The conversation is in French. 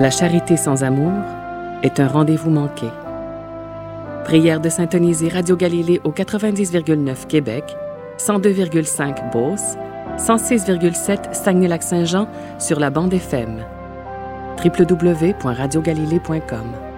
La charité sans amour est un rendez-vous manqué. Prière de syntoniser Radio Galilée au 90,9 Québec, 102,5 Beauce, 106,7 Saguenay-Lac-Saint-Jean sur la bande FM. www.radiogalilée.com